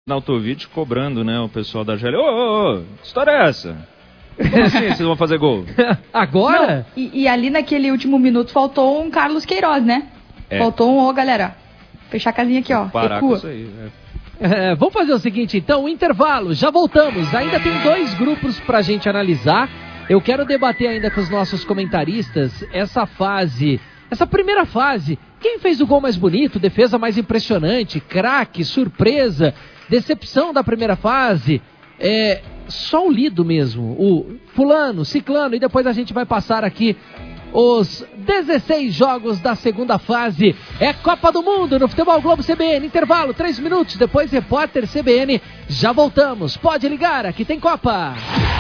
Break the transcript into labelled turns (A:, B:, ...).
A: Arnautovic cobrando, né, o pessoal da Argélia. Ô, que história é essa? Como assim vocês vão fazer gol?
B: Agora?
C: Não, e ali naquele último minuto faltou um Carlos Queiroz, né? Faltou um, galera, fechar a casinha aqui, ó.
A: Parar
C: recua.
A: com isso aí,
B: vamos fazer o seguinte, então, o intervalo, já voltamos. Ainda tem 2 grupos pra gente analisar. Eu quero debater ainda com os nossos comentaristas essa primeira fase. Quem fez o gol mais bonito, defesa mais impressionante, craque, surpresa, decepção da primeira fase? Só o Lido mesmo, o fulano, ciclano, e depois a gente vai passar aqui os 16 jogos da segunda fase. É Copa do Mundo no Futebol Globo CBN. Intervalo, 3 minutos, depois Repórter CBN. Já voltamos, pode ligar, aqui tem Copa.